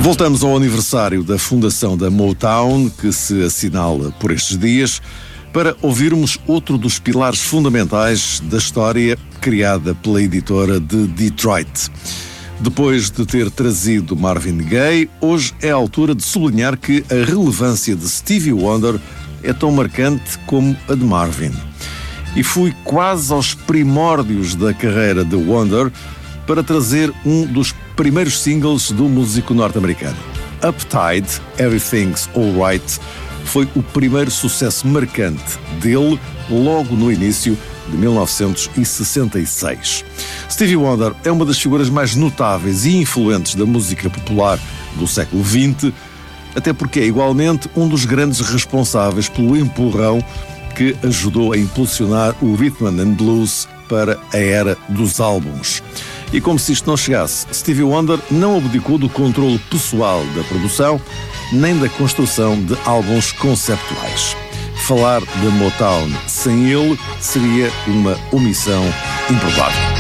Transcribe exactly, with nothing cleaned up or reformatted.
Voltamos ao aniversário da fundação da Motown, que se assinala por estes dias, para ouvirmos outro dos pilares fundamentais da história criada pela editora de Detroit. Depois de ter trazido Marvin Gaye, hoje é a altura de sublinhar que a relevância de Stevie Wonder é tão marcante como a de Marvin. E fui quase aos primórdios da carreira de Wonder para trazer um dos primeiros singles do músico norte-americano. Uptight, Everything's Alright, foi o primeiro sucesso marcante dele logo no início de mil novecentos e sessenta e seis. Stevie Wonder é uma das figuras mais notáveis e influentes da música popular do século vinte, até porque é igualmente um dos grandes responsáveis pelo empurrão que ajudou a impulsionar o rhythm and blues para a era dos álbuns. E como se isto não chegasse, Stevie Wonder não abdicou do controle pessoal da produção, nem da construção de álbuns conceptuais. Falar da Motown sem ele seria uma omissão improvável.